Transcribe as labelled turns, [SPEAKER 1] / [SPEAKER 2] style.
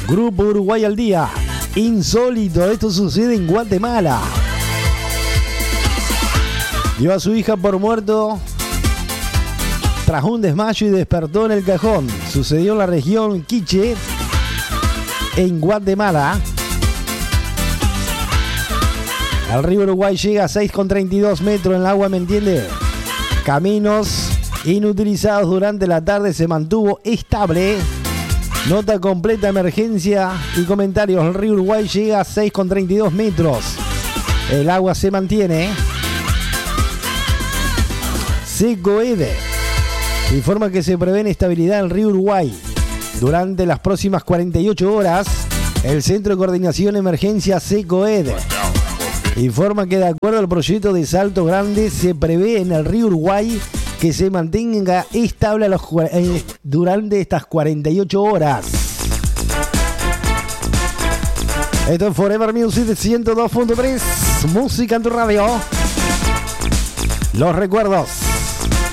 [SPEAKER 1] Grupo Uruguay al día. Insólito, esto sucede en Guatemala. Dio a su hija por muerto tras un desmayo y despertó en el cajón. Sucedió en la región Quiché, en Guatemala. El río Uruguay llega a 6,32 metros en el agua, ¿me entiende? Caminos inutilizados durante la tarde se mantuvo estable. Nota completa, emergencia y comentarios. El río Uruguay llega a 6,32 metros. El agua se mantiene. SECOED informa que se prevé inestabilidad en el río Uruguay. Durante las próximas 48 horas, el Centro de Coordinación Emergencia SECOED informa que de acuerdo al proyecto de Salto Grande se prevé en el río Uruguay que se mantenga estable durante estas 48 horas. Esto es Forever Music 102.3, música en tu radio. Los recuerdos.